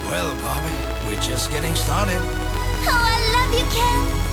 Well, Bobby, we're just getting started. Oh, I love you, Ken.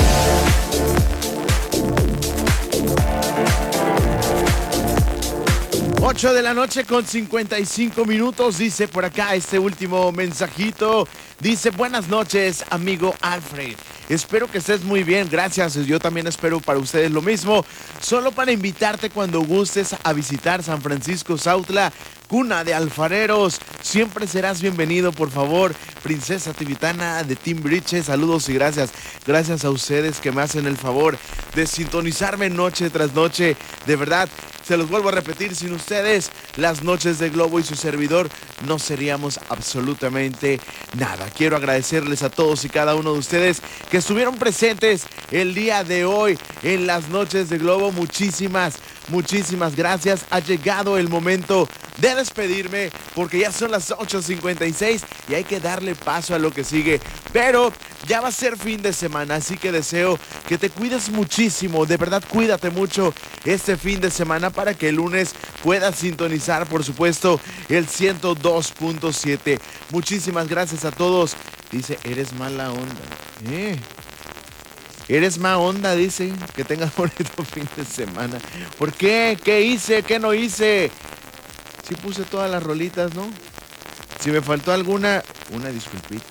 8 de la noche con 55 minutos, dice por acá este último mensajito. Dice, buenas noches, amigo Alfred. Espero que estés muy bien, gracias. Yo también espero para ustedes lo mismo. Solo para invitarte cuando gustes a visitar San Francisco Sautla, cuna de alfareros. Siempre serás bienvenido, por favor. Princesa Tibitana de Team Bridges, saludos y gracias. Gracias a ustedes que me hacen el favor de sintonizarme noche tras noche. De verdad, se los vuelvo a repetir, sin ustedes, las noches de Globo y su servidor no seríamos absolutamente nada. Quiero agradecerles a todos y cada uno de ustedes que estuvieron presentes el día de hoy en las noches de Globo. Muchísimas gracias. Ha llegado el momento de despedirme porque ya son las 8:56 y hay que darle paso a lo que sigue. Pero ya va a ser fin de semana, así que deseo que te cuides muchísimo. De verdad, cuídate mucho este fin de semana para que el lunes puedas sintonizar, por supuesto, el 102.7. Muchísimas gracias a todos. Dice, eres mala onda. Eres mala onda, dice. Que tengas bonito fin de semana. ¿Por qué? ¿Qué hice? ¿Qué no hice? Sí puse todas las rolitas, ¿no? Si me faltó alguna, una disculpita.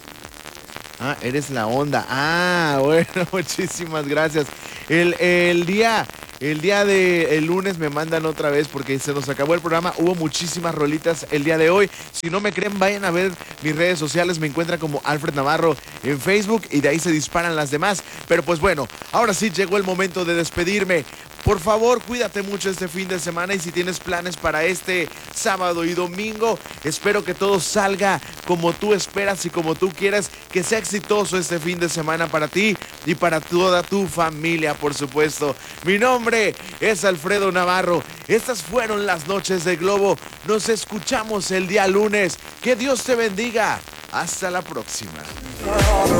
Ah, eres la onda. Ah, bueno, muchísimas gracias. El día de el lunes me mandan otra vez porque se nos acabó el programa. Hubo muchísimas rolitas el día de hoy. Si no me creen, vayan a ver mis redes sociales. Me encuentran como Alfred Navarro en Facebook y de ahí se disparan las demás. Pero pues bueno, ahora sí llegó el momento de despedirme. Por favor, cuídate mucho este fin de semana y si tienes planes para este sábado y domingo, espero que todo salga como tú esperas y como tú quieras, que sea exitoso este fin de semana para ti y para toda tu familia, por supuesto. Mi nombre es Alfredo Navarro. Estas fueron las noches de Globo. Nos escuchamos el día lunes. Que Dios te bendiga. Hasta la próxima.